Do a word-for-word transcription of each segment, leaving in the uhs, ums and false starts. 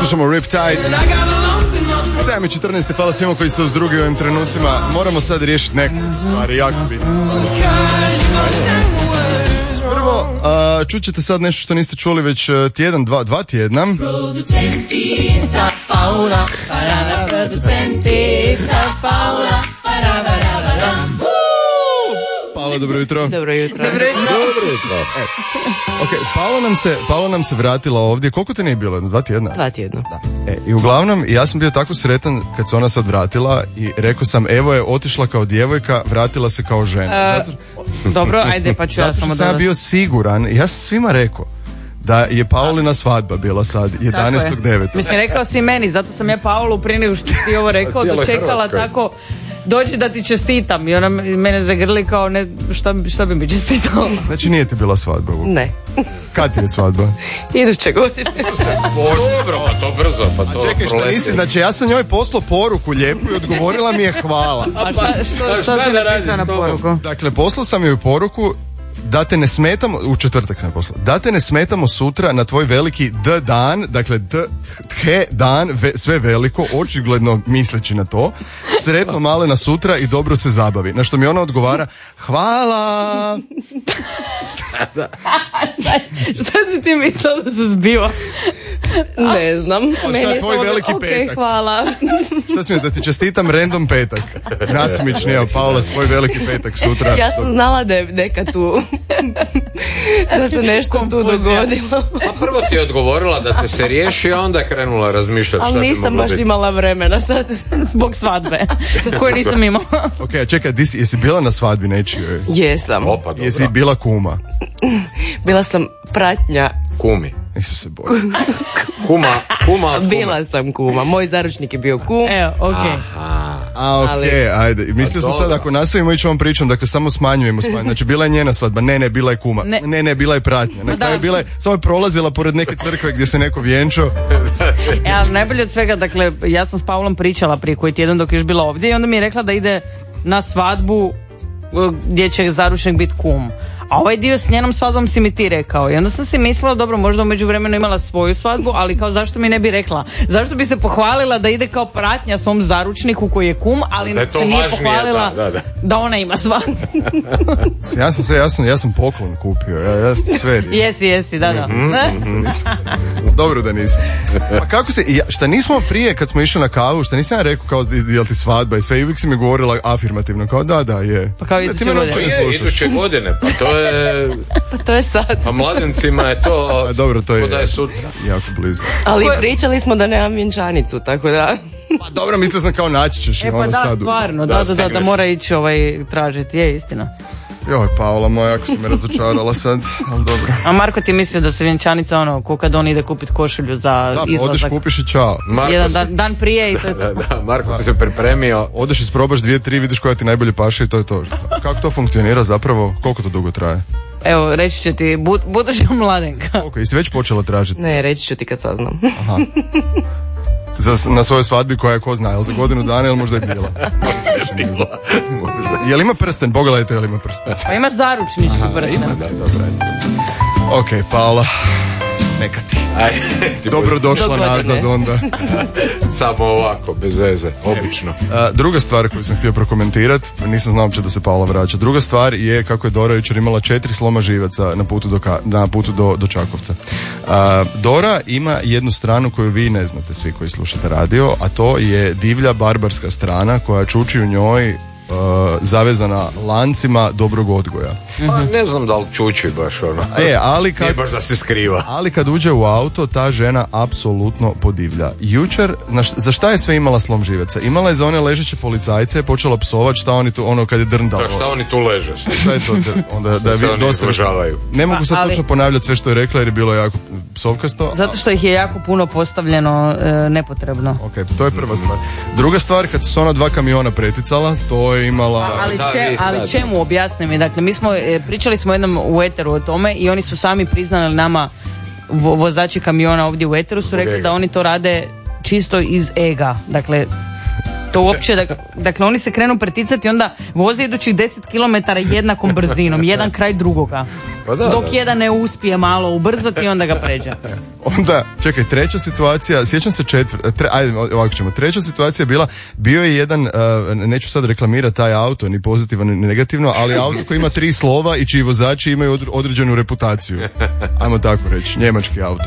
Slušamo Riptide. sedam i četrnaest, hvala svima koji ste uz drugi u ovim trenucima. Moramo sad riješiti nekoliko stvari, jako bitne stvari. Prvo, uh, čućete sad nešto što niste čuli već tjedan, dva, dva tjedna. Producentica Paula, parara, producentica Paula, parara, parara. Paolo, dobro jutro. Dobro jutro. Dobro jutro. Dobro jutro. E, ok, Paolo nam, se, Paolo nam se vratila ovdje. Koliko te nije bilo? Dva tjedna? Dva tjedna. Da. E, i uglavnom, ja sam bio tako sretan kad se ona sad vratila i rekao sam, evo je otišla kao djevojka, vratila se kao žena. Uh, Zato, dobro, ajde, pa ću ja samo da... sam ja bio siguran, ja sam svima rekao da je Paulina svadba bila sad, jedanaestog devetog Mislim, rekao si meni, zato sam ja Paulu prije nego što ti ovo rekao, dočekala tako, dođi da ti čestitam. I ona mene zagrli kao, ne, šta, šta bi mi čestitala? Znači nije ti bila svadba? Ne. Kad ti je svadba? Iduće godine. Dobro, pa to brzo, pa to A čekaj, šta nisi, znači ja sam njoj poslao poruku lijepu i odgovorila mi je hvala. A šta, što, što si napisao na poruku? Dakle, poslao sam joj poruku da te ne smetamo, u četvrtak sam poslao, da te ne smetamo sutra na tvoj veliki D dan, dakle D, he dan, ve, sve veliko, očigledno misleći na to, sretno malena sutra i dobro se zabavi. Na što mi ona odgovara, hvala. šta, šta si ti mislila da se zbiva? Ne znam. Meni je tvoj veliki okay, petak. Hvala. Šta si mi, da ti čestitam random petak. Nasumični, evo, Paula, tvoj veliki petak sutra. Ja sam znala da je neka tu, da se nešto tu dogodilo. A prvo ti je odgovorila da te se riješi, a onda je krenula razmišljati šta bi moglo biti. Ali nisam baš imala vremena sad. Zbog svadbe, koje nisam imala. Ok, čekaj, di si, jesi bila na svadbi nečijoj? Jesam. Opa, dobro. Jesi bila kuma? Bila sam pratnja. Kumi. Isuse Bože. Kuma, kuma od Bila sam kuma. Moj zaručnik je bio kum. Evo, okej. Okay. A, okej, okay, ajde. Mislio sam sad, ako nastavimo ići ovom pričom, dakle, samo smanjujemo smanjujemo. Znači, bila je njena svadba. Ne, ne, bila je kuma. Ne, ne, ne bila je pratnja. Na kraju bila je, samo je prolazila pored neke crkve gdje se neko vjenčao. E, ali najbolje od svega, dakle, ja sam s Paulom pričala prije koji tjedan dok je još bila ovdje i onda mi je rekla da ide na svadbu gdje će zaručnik biti kum. A ovaj dio s njenom svadbom si mi ti rekao. I onda sam si mislila, dobro, možda u međuvremenu imala svoju svadbu, ali kao zašto mi ne bi rekla? Zašto bi se pohvalila da ide kao pratnja svom zaručniku koji je kum, ali se nije važnije, pohvalila da, da, da. da ona ima svadbu. ja sam se, ja sam, ja sam poklon kupio. Ja, ja sve. Jesi, jesi, da, da. Mm-hmm. Dobro da nisam. Pa kako se, ja, šta nismo prije kad smo išli na kavu, šta nisam ja rekao kao jel ti svadba i sve, i uvijek si mi govorila afirmativno, kao da, da, je. Pa kao iduće godine. Pa je, iduće godine, pa to je... Pa to je sad. A mladencima je to... A dobro, to je, da je sutra. Jako blizu. Ali pričali smo da nemam vjenčanicu, tako da... Pa dobro, mislio sam kao naći ćeš. E pa ono da, sad. stvarno, da, da, da, da mora ići ovaj tražiti, je istina. Joj, Paola moja, ako si me razočarala sad, ali dobro. A Marko ti mislio da se vjenčanica ono, ko kad on ide kupiti košulju za da, izlazak. Da, odeš kupiš i čao. Jedan dan, dan prije i to je to. Da, da, Marko ti se pripremio. Odeš i sprobaš dvije, tri, vidiš koja ti najbolje paše i to je to. Kako to funkcionira zapravo? Koliko to dugo traje? Evo, reći će ti, bud, buduća mladenka. Ok, jesi već počela tražiti? Ne, reći ću ti kad saznam. Aha. Za, na svojoj svadbi koja je ko zna, jel za godinu dana ili možda je bila? bila. Jel ima prsten? Pogledajte jel ima prsten. Pa ima zaručnički prsten. Ima, da, dobro. Ok, Paola, neka ti. Ajde, dobro došla nazad onda. Samo ovako, bez veze, obično. A, druga stvar koju sam htio prokomentirati, nisam znao uopće da se Paola vraća. Druga stvar je kako je Dora jučer imala četiri sloma živaca na putu do, na putu do, do Čakovca. A, Dora ima jednu stranu koju vi ne znate svi koji slušate radio, a to je divlja barbarska strana koja čuči u njoj Uh, zavezana lancima dobrog odgoja. Pa ne znam da li čuči baš ono. E, ali kad, nije baš da se skriva. Ali kad uđe u auto, ta žena apsolutno podivlja. Jučer, na š, za šta je sve imala slom živaca? Imala je za one ležeće policajce, počela psovat šta oni tu, ono kad je drndalo. Da, šta oni tu leže? Šta je to? Onda, da se vi, oni izložavaju. Ne mogu sad ali, točno ponavljati sve što je rekla jer je bilo jako psovkasto. Zato što ih je jako puno postavljeno e, nepotrebno. Ok, to je prva stvar. Druga stvar, kad su se ona dva kamiona preticala, to je imala... Ali, če, ali čemu, objasni mi, dakle, mi smo, e, pričali smo jednom u eteru o tome i oni su sami priznali nama, vo, vozači kamiona ovdje u eteru su rekli da oni to rade čisto iz ega, dakle... To uopće, dak- dakle oni se krenu preticati, onda voze idućih deset kilometara jednakom brzinom, jedan kraj drugoga. Pa da, Dok da. jedan ne uspije malo ubrzati, onda ga pređe. Onda, čekaj, treća situacija, sjećam se četvr, tre, ajde, ovako ćemo, treća situacija je bila, bio je jedan, uh, neću sad reklamirati taj auto, ni pozitivno, ni negativno, ali auto koji ima tri slova i čiji vozači imaju odr- određenu reputaciju. Ajmo tako reći, njemački auto.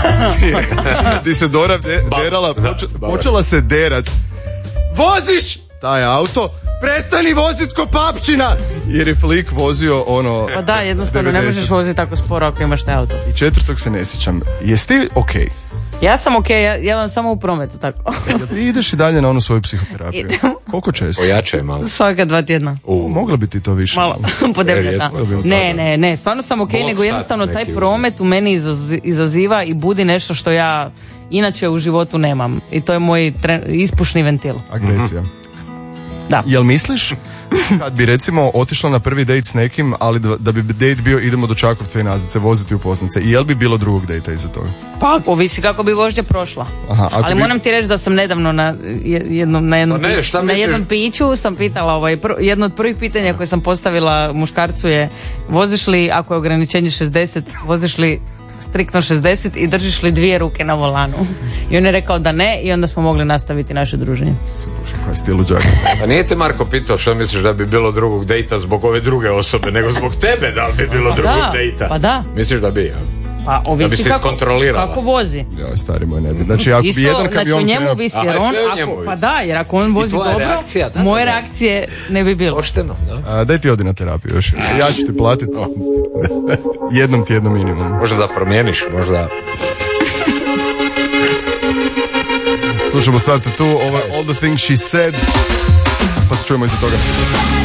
Di se Dora de, derala, poče, počela se derat. Voziš taj auto, prestani vozit ko papčina! Jer je flik vozio ono... Pa da, jednostavno ne devedeset. možeš voziti tako sporo ako imaš taj auto. I četvrtog se ne sjećam. Jesi ti okej? Okay? Ja sam okej, ja, ja vam samo u prometu, tako. Jel ti ideš i dalje na onu svoju psihoterapiju? Idem. Koliko često? Ojačaj malo. Svaka dva tjedna. U, Mogla bi ti to više. Malo podebljata. Rijetko. Ne, ne, ne, stvarno sam okej, Bog nego sat jednostavno neki taj uzme. promet u meni izaz- izaziva i budi nešto što ja inače u životu nemam. I to je moj tre- ispušni ventil. Agresija. Da. Jel misliš kad bi recimo otišla na prvi dejt s nekim, ali da, da bi dejt bio idemo do Čakovca i nazad se voziti u Poznance, i jel bi bilo drugog dejta iza toga? Pa, ovisi kako bi vožnja prošla. Aha, ako Ali bi- moram ti reći da sam nedavno na je- jednom, na jednom, Pa ne, pi- šta na misliš? jednom piću sam pitala, ovaj, pr- jedno od prvih pitanja koje sam postavila muškarcu je voziš li, ako je ograničenje šezdeset, voziš li striktno šezdeset i držiš li dvije ruke na volanu? I on je rekao da ne i onda smo mogli nastaviti naše druženje. Kaj si ti luđak? A nije te Marko pitao što misliš da bi bilo drugog dejta zbog ove druge osobe, nego zbog tebe da li bi bilo Pa drugog da, dejta? pa da. Misliš da bi, ja? Pa ovisi Da bi se kako, iskontrolirala. kako vozi. Ja, stari moj ne bi. Znači, ako bi Isto, jedan znači u kamion njemu krenuo- visi, Aha, jer on, sve u njemu ako, pa visi. da, jer ako on vozi tvoja dobro, reakcija, da, moje da, da. reakcije ne bi bilo. Pošteno, da? A, daj ti odi na terapiju još. Ja ću ti platiti jednom tjednom minimum. Možda da promijeniš, možda... Slušamo sad tu, ovo je All the Things She Said, pa se čujemo iza toga.